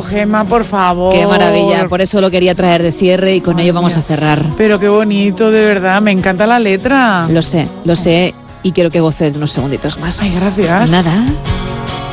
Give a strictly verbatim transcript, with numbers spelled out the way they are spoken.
Gemma, por favor. Qué maravilla, por eso lo quería traer de cierre y con Ay, ello vamos Dios. a cerrar. Pero qué bonito, de verdad, me encanta la letra. Lo sé, lo sé y quiero que goces de unos segunditos más. Ay, gracias. Nada.